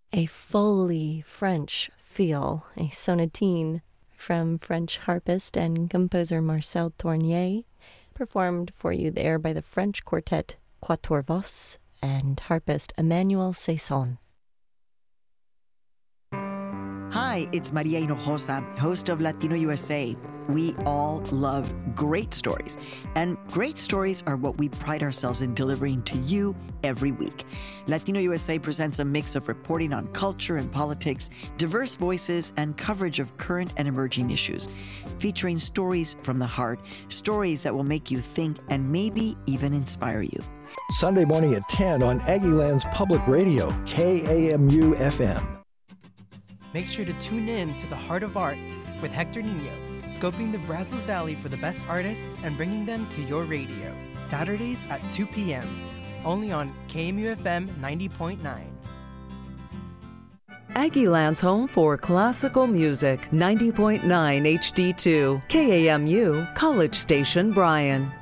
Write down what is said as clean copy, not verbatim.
a fully French feel, a sonatine from French harpist and composer Marcel Tournier, performed for you there by the French quartet Quatuor Vos and harpist Emmanuel Saison. Hi, it's Maria Hinojosa, host of Latino USA. We all love great stories, and great stories are what we pride ourselves in delivering to you every week. Latino USA presents a mix of reporting on culture and politics, diverse voices, and coverage of current and emerging issues, featuring stories from the heart, stories that will make you think and maybe even inspire you. Sunday morning at 10 on Aggieland's Public Radio, KAMU-FM. Make sure to tune in to The Heart of Art with Hector Nino, scoping the Brazos Valley for the best artists and bringing them to your radio. Saturdays at 2 p.m. Only on KMUFM 90.9. Aggieland's home for classical music, 90.9 HD2, KAMU, College Station, Bryan.